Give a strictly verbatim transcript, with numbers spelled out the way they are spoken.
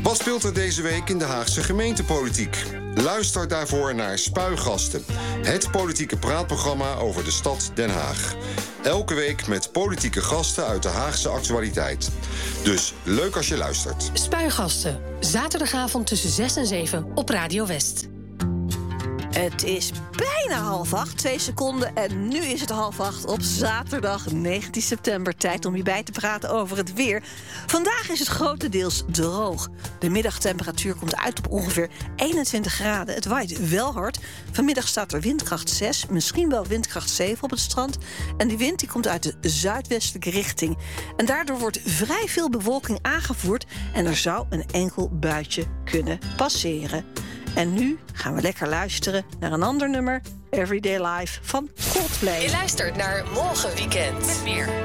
Wat speelt er deze week in de Haagse gemeentepolitiek? Luister daarvoor naar Spuigasten, het politieke praatprogramma over de stad Den Haag. Elke week met politieke gasten uit de Haagse actualiteit. Dus leuk als je luistert. Spuigasten, zaterdagavond tussen zes en zeven op Radio West. Het is bijna half acht, twee seconden. En nu is het half acht op zaterdag negentien september. Tijd om je bij te praten over het weer. Vandaag is het grotendeels droog. De middagtemperatuur komt uit op ongeveer eenentwintig graden. Het waait wel hard. Vanmiddag staat er windkracht zes, misschien wel windkracht zeven op het strand. En die wind die komt uit de zuidwestelijke richting. En daardoor wordt vrij veel bewolking aangevoerd. En er zou een enkel buitje kunnen passeren. En nu gaan we lekker luisteren naar een ander nummer, Everyday Life van Coldplay. Je luistert naar Morgen Weekend met meer.